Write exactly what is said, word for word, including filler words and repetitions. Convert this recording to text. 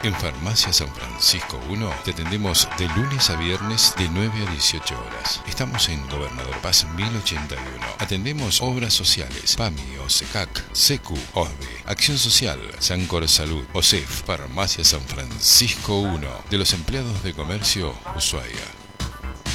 En Farmacia San Francisco uno te atendemos de lunes a viernes de nueve a dieciocho horas. Estamos en Gobernador Paz mil ochenta y uno. Atendemos obras sociales, PAMI, OSECAC, SECU, OSBE, Acción Social, Sancor Salud, OSEF. Farmacia San Francisco uno, de los empleados de comercio Ushuaia.